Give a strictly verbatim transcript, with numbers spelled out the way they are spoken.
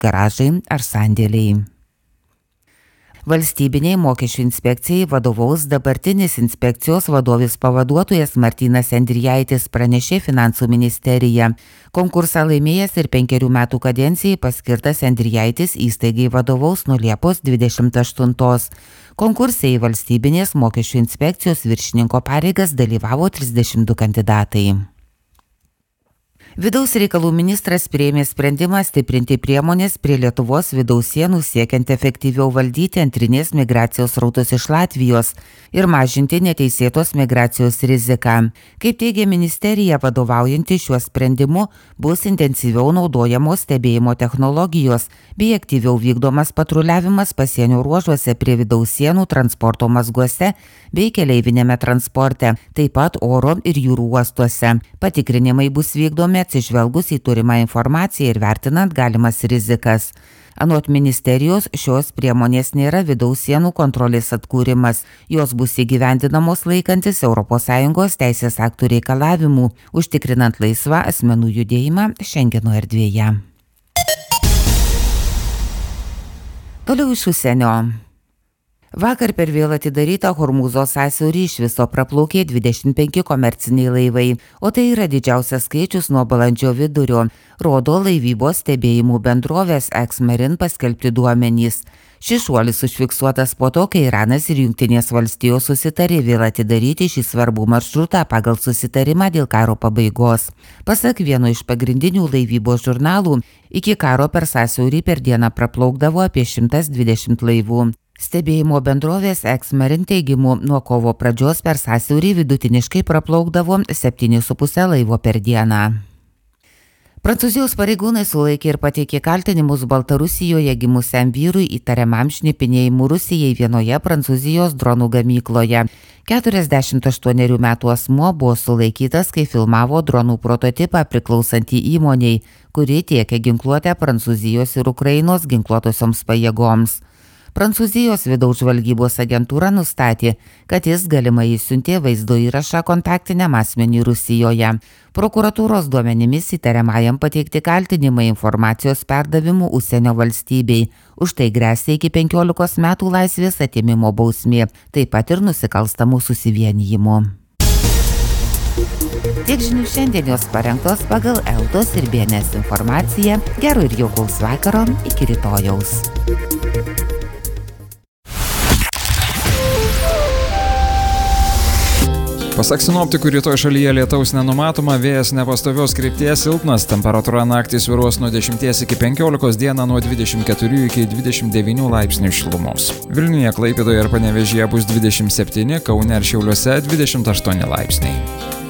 garažai ar sandėliai. Valstybiniai mokesčių inspekcijai vadovaus dabartinis inspekcijos vadovės pavaduotojas Martynas Endrijaitis, pranešė Finansų ministerija. Konkursą laimėjęs ir penkerių metų kadencijai paskirtas Endrijaitis įstaigai vadovaus nuo Liepos dvidešimt aštuntos. Konkurse į valstybinės mokesčių inspekcijos viršininko pareigas dalyvavo trisdešimt du kandidatai. Vidaus reikalų ministras priėmė sprendimą stiprinti priemonės prie Lietuvos vidaus sienų siekiant efektyviau valdyti antrinės migracijos srautus iš Latvijos ir mažinti neteisėtos migracijos riziką. Kaip teigia ministerija, vadovaujanti šiuo sprendimu, bus intensyviau naudojamos stebėjimo technologijos bei aktyviau vykdomas patruliavimas pasienio ruožuose prie vidaus sienų transporto mazguose bei keleivinėme transporte, taip pat oro ir jūrų uostuose. Patikrinimai bus vykdomi atsižvelgus į turimą informaciją ir vertinant galimas rizikas. Anot ministerijos, šios priemonės nėra vidaus sienų kontrolės atkūrimas. Jos bus įgyvendinamos laikantis Europos Sąjungos teisės aktų reikalavimų, užtikrinant laisvą asmenų judėjimą Šengeno erdvėje. Toliau iš užsienio. Vakar per vėl atidarytą Hormūzo sąsiaurį iš viso praplaukė dvidešimt penki komerciniai laivai, o tai yra didžiausias skaičius nuo balandžio vidurio, rodo laivybos stebėjimų bendrovės Exmarin paskelbti duomenys. Šis šuolis užfiksuotas po to, kai Iranas ir Jungtinės valstijos susitarė vėl atidaryti šį svarbų maršrutą pagal susitarimą dėl karo pabaigos. Pasak vieno iš pagrindinių laivybos žurnalų, iki karo per sąsiaurį per dieną praplaukdavo apie šimtas dvidešimt laivų. Stebėjimo bendrovės Exmarin teigimu, nuo kovo pradžios per sąsiaurį vidutiniškai praplaukdavo septyni su puse laivo per dieną. Prancūzijos pareigūnai sulaikė ir pateikė kaltinimus Baltarusijoje gimusiam vyrui įtariamam šnipinėjimu Rusijai vienoje Prancūzijos dronų gamykloje. keturiasdešimt aštuonerių metų asmuo buvo sulaikytas, kai filmavo dronų prototipą priklausantį įmoniai, kuri tiekia ginkluotę Prancūzijos ir Ukrainos ginkluotosioms pajėgoms. Prancūzijos vidaus žvalgybos agentūra nustatė, kad jis galimai išsiuntė vaizdo įrašą kontaktiniam asmeniui Rusijoje. Prokuratūros duomenimis įtariamajam pateikti kaltinimai informacijos perdavimu užsienio valstybei. Už tai gresia iki penkiolikos metų laisvės atėmimo bausmė, taip pat ir nusikalstamų susivienijimų. Tiek žinių šiandien, jos parengtos pagal Eltos ir B N S informaciją. Gero ir jaukaus vakaro, iki rytojaus. Pasak sinoptikų, rytoj šalyje lietaus nenumatoma, vėjas nepastovios krypties, silpnas, temperatūra naktį svyruos nuo dešimties iki penkiolikos, dieną nuo dvidešimt keturių iki dvidešimt devynių laipsnių šilumos. Vilniuje, Klaipėdoje ir Panevėžyje bus dvidešimt septyni, Kaune ir Šiauliuose dvidešimt aštuoni laipsniai.